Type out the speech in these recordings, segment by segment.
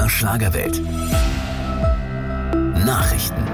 MDR Schlagerwelt. Nachrichten.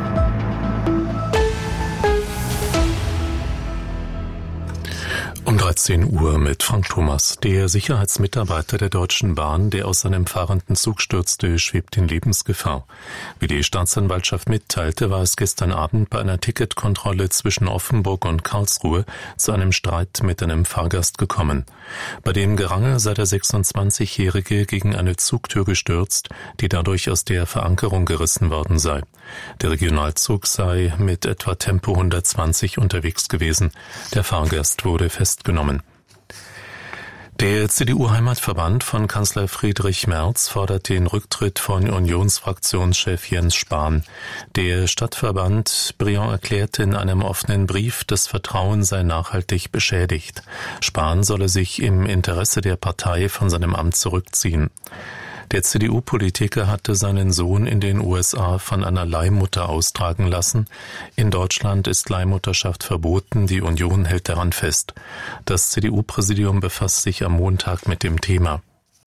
Um 13 Uhr mit Frank Thomas. Der Sicherheitsmitarbeiter der Deutschen Bahn, der aus seinem fahrenden Zug stürzte, schwebt in Lebensgefahr. Wie die Staatsanwaltschaft mitteilte, war es gestern Abend bei einer Ticketkontrolle zwischen Offenburg und Karlsruhe zu einem Streit mit einem Fahrgast gekommen. Bei dem Gerangel sei der 26-Jährige gegen eine Zugtür gestürzt, die dadurch aus der Verankerung gerissen worden sei. Der Regionalzug sei mit etwa Tempo 120 unterwegs gewesen. Der Fahrgast wurde festgenommen. Der CDU-Heimatverband von Kanzler Friedrich Merz fordert den Rücktritt von Unionsfraktionschef Jens Spahn. Der Stadtverband Briand erklärte in einem offenen Brief, das Vertrauen sei nachhaltig beschädigt. Spahn solle sich im Interesse der Partei von seinem Amt zurückziehen. Der CDU-Politiker hatte seinen Sohn in den USA von einer Leihmutter austragen lassen. In Deutschland ist Leihmutterschaft verboten, die Union hält daran fest. Das CDU-Präsidium befasst sich am Montag mit dem Thema.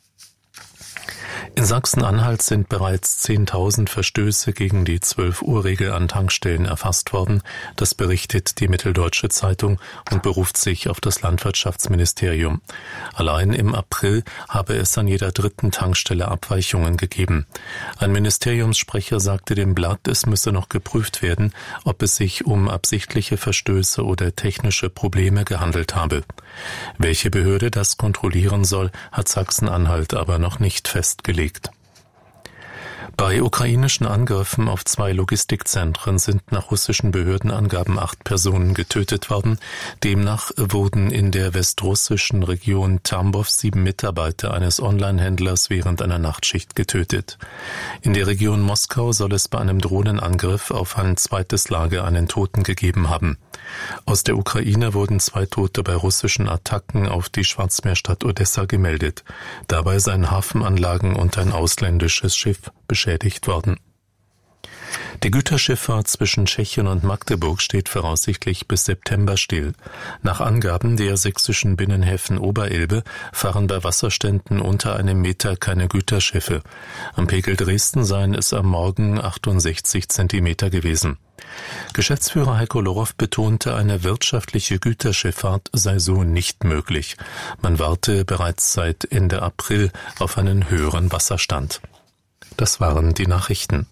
In Sachsen-Anhalt sind bereits 10.000 Verstöße gegen die 12-Uhr-Regel an Tankstellen erfasst worden. Das berichtet die Mitteldeutsche Zeitung und beruft sich auf das Landwirtschaftsministerium. Allein im April habe es an jeder dritten Tankstelle Abweichungen gegeben. Ein Ministeriumssprecher sagte dem Blatt, es müsse noch geprüft werden, ob es sich um absichtliche Verstöße oder technische Probleme gehandelt habe. Welche Behörde das kontrollieren soll, hat Sachsen-Anhalt aber noch nicht festgelegt. Bei ukrainischen Angriffen auf 2 Logistikzentren sind nach russischen Behördenangaben 8 Personen getötet worden. Demnach wurden in der westrussischen Region Tambov 7 Mitarbeiter eines Onlinehändlers während einer Nachtschicht getötet. In der Region Moskau soll es bei einem Drohnenangriff auf ein zweites Lager einen Toten gegeben haben. Aus der Ukraine wurden 2 Tote bei russischen Attacken auf die Schwarzmeerstadt Odessa gemeldet. Dabei seien Hafenanlagen und ein ausländisches Schiff beschädigt worden. Die Güterschifffahrt zwischen Tschechien und Magdeburg steht voraussichtlich bis September still. Nach Angaben der sächsischen Binnenhäfen Oberelbe fahren bei Wasserständen unter 1 Meter keine Güterschiffe. Am Pegel Dresden seien es am Morgen 68 Zentimeter gewesen. Geschäftsführer Heiko Lorow betonte, eine wirtschaftliche Güterschifffahrt sei so nicht möglich. Man warte bereits seit Ende April auf einen höheren Wasserstand. Das waren die Nachrichten.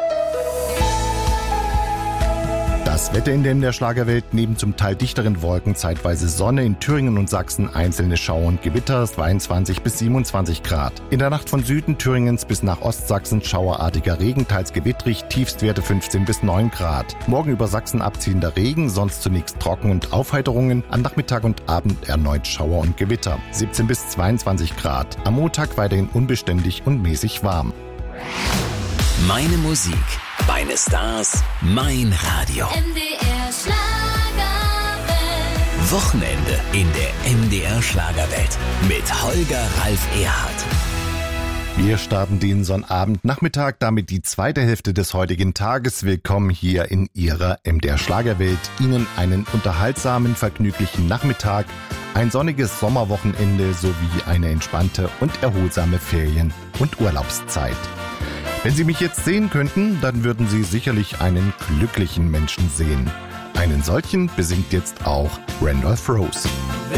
Das Wetter in der Schlagerwelt: neben zum Teil dichteren Wolken zeitweise Sonne, in Thüringen und Sachsen einzelne Schauer und Gewitter, 22 bis 27 Grad. In der Nacht von Süden Thüringens bis nach Ostsachsen schauerartiger Regen, teils gewittrig, Tiefstwerte 15 bis 9 Grad. Morgen über Sachsen abziehender Regen, sonst zunächst trocken und Aufheiterungen, an Nachmittag und Abend erneut Schauer und Gewitter, 17 bis 22 Grad. Am Montag weiterhin unbeständig und mäßig warm. Meine Musik, meine Stars, mein Radio. MDR Schlagerwelt. Wochenende in der MDR Schlagerwelt mit Holger Ralf Erhardt. Wir starten den Sonnabendnachmittag, damit die zweite Hälfte des heutigen Tages. Willkommen hier in Ihrer MDR Schlagerwelt. Ihnen einen unterhaltsamen, vergnüglichen Nachmittag, ein sonniges Sommerwochenende sowie eine entspannte und erholsame Ferien- und Urlaubszeit. Wenn Sie mich jetzt sehen könnten, dann würden Sie sicherlich einen glücklichen Menschen sehen. Einen solchen besingt jetzt auch Randolph Rose.